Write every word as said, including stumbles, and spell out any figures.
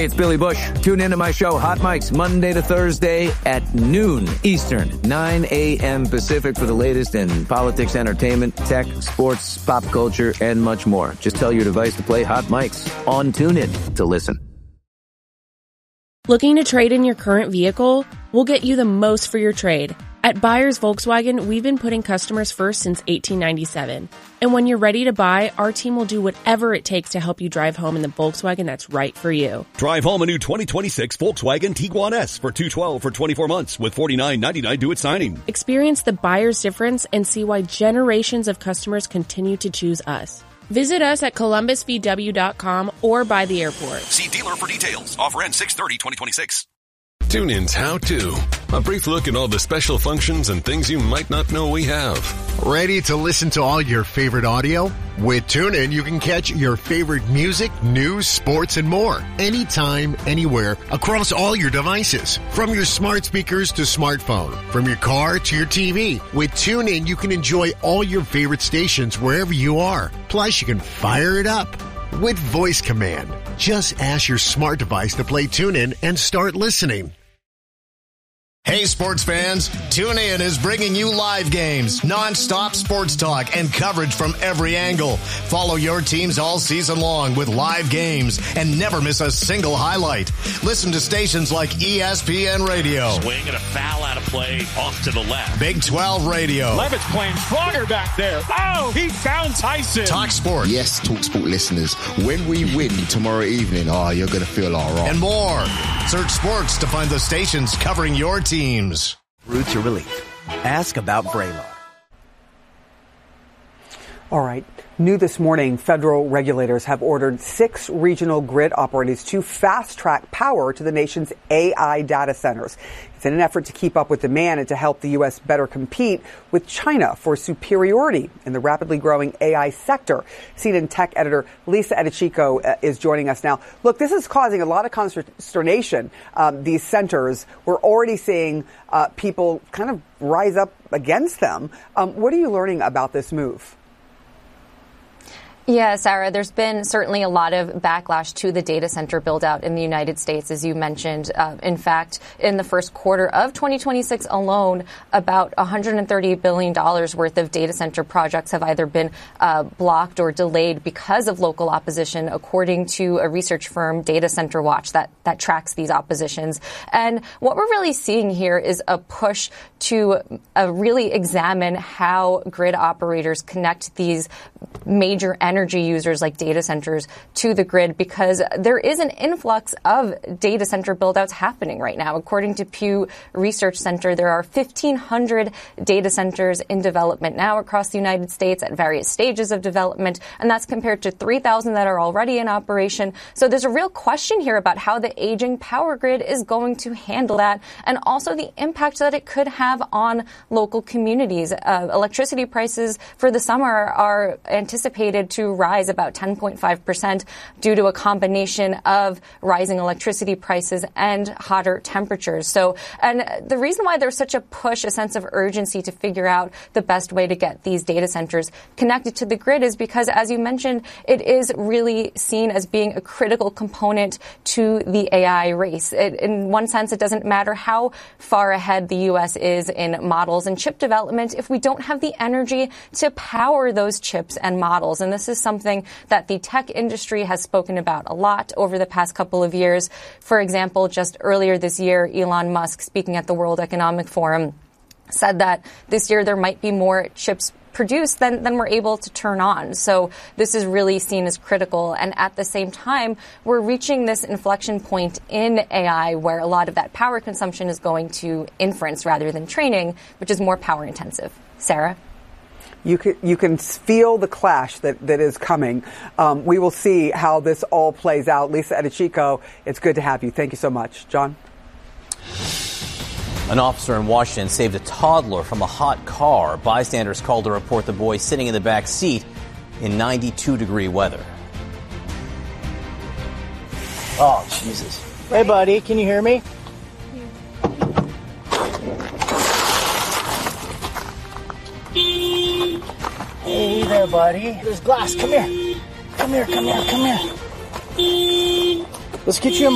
It's Billy Bush. Tune into my show, Hot Mics, Monday to Thursday at noon Eastern, nine a.m. Pacific for the latest in politics, entertainment, tech, sports, pop culture, and much more. Just tell your device to play Hot Mics on TuneIn to listen. Looking to trade in your current vehicle? We'll get you the most for your trade. At Buyers Volkswagen, we've been putting customers first since eighteen ninety-seven. And when you're ready to buy, our team will do whatever it takes to help you drive home in the Volkswagen that's right for you. Drive home a new twenty twenty-six Volkswagen Tiguan S for two hundred twelve dollars for twenty-four months with forty-nine ninety-nine due at signing. Experience the buyer's difference and see why generations of customers continue to choose us. Visit us at columbus v w dot com or by the airport. See dealer for details. Offer ends six thirty twenty twenty-six. TuneIn's How To. A brief look at all the special functions and things you might not know we have. Ready to listen to all your favorite audio? With TuneIn, you can catch your favorite music, news, sports, and more. Anytime, anywhere, across all your devices. From your smart speakers to smartphone. From your car to your T V. With TuneIn, you can enjoy all your favorite stations wherever you are. Plus, you can fire it up with voice command. Just ask your smart device to play TuneIn and start listening. Hey, sports fans, TuneIn is bringing you live games, non-stop sports talk, and coverage from every angle. Follow your teams all season long with live games and never miss a single highlight. Listen to stations like E S P N Radio. Swing and a foul out of play off to the left. Big twelve Radio. Levitt's playing stronger back there. Oh, he found Tyson. Talk Sport. Yes, Talk Sport listeners, when we win tomorrow evening, oh, you're going to feel all right. And more. Search sports to find the stations covering your teams. Route to relief. Ask about Vraylar. All right. New this morning, federal regulators have ordered six regional grid operators to fast-track power to the nation's A I data centers. It's in an effort to keep up with demand and to help the U S better compete with China for superiority in the rapidly growing A I sector. C N N tech editor Lisa Edichico uh, is joining us now. Look, this is causing a lot of consternation. Um, these centers, we're already seeing uh, people kind of rise up against them. Um, what are you learning about this move? Yeah, Sarah, there's been certainly a lot of backlash to the data center build out in the United States, as you mentioned. Uh, in fact, in the first quarter of twenty twenty-six alone, about one hundred thirty billion dollars worth of data center projects have either been uh, blocked or delayed because of local opposition, according to a research firm, Data Center Watch, that, that tracks these oppositions. And what we're really seeing here is a push to uh, really examine how grid operators connect these major energy users like data centers to the grid, because there is an influx of data center buildouts happening right now. According to Pew Research Center, there are fifteen hundred data centers in development now across the United States at various stages of development, and that's compared to three thousand that are already in operation. So there's a real question here about how the aging power grid is going to handle that, and also the impact that it could have on local communities. Uh, electricity prices for the summer are anticipated to rise about ten point five percent due to a combination of rising electricity prices and hotter temperatures. So, and the reason why there's such a push, a sense of urgency to figure out the best way to get these data centers connected to the grid is because, as you mentioned, it is really seen as being a critical component to the A I race. It, in one sense, it doesn't matter how far ahead the U S is in models and chip development if we don't have the energy to power those chips and models. And this is something that the tech industry has spoken about a lot over the past couple of years. For example, just earlier this year, Elon Musk, speaking at the World Economic Forum, said that this year there might be more chips produced than, than we're able to turn on. So this is really seen as critical. And at the same time, we're reaching this inflection point in A I where a lot of that power consumption is going to inference rather than training, which is more power intensive. Sarah? You can, you can feel the clash that, that is coming. Um, we will see how this all plays out. Lisa Edichico, it's good to have you. Thank you so much. John? An officer in Washington saved a toddler from a hot car. Bystanders called to report the boy sitting in the back seat in ninety-two degree weather. Oh, Jesus. Hey, buddy, can you hear me? Hey there, buddy. There's glass. Come here. Come here, come here, come here. Let's get you a